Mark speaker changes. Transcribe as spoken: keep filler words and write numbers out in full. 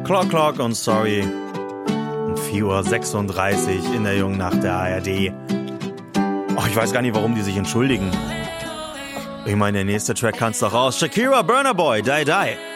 Speaker 1: Clock, Clock und Sorry. Um vier Uhr sechsunddreißig in der jungen Nacht der A R D. Oh, ich weiß gar nicht, warum die sich entschuldigen. Ich meine, der nächste Track kann's doch raus. Shakira, Burna Boy, Die Die.